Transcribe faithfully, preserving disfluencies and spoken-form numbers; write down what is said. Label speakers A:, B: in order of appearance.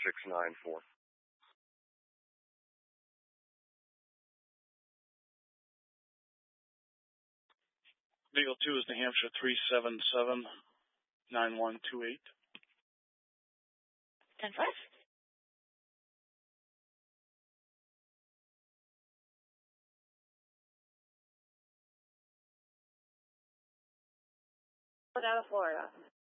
A: six nine four.
B: Vehicle two is New Hampshire three seven seven nine one two eight.
C: ten five. Out of Florida.